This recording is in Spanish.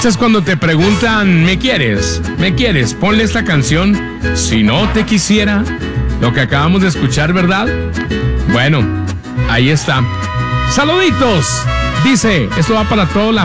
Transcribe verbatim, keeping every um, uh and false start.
escuchas cuando te preguntan, ¿me quieres? ¿Me quieres? Ponle esta canción, Si no te quisiera. Lo que acabamos de escuchar, ¿verdad? Bueno, ahí está. Saluditos. Dice, esto va para toda la